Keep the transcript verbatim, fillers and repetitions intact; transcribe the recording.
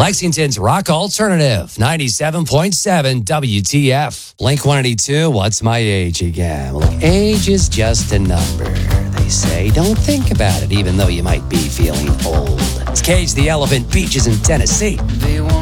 Lexington's Rock Alternative, ninety-seven point seven W T F. Blink one eighty-two, what's my age again? Well, age is just a number, they say. Don't think about it, even though you might be feeling old. It's Cage the Elephant, Beaches in Tennessee. They won't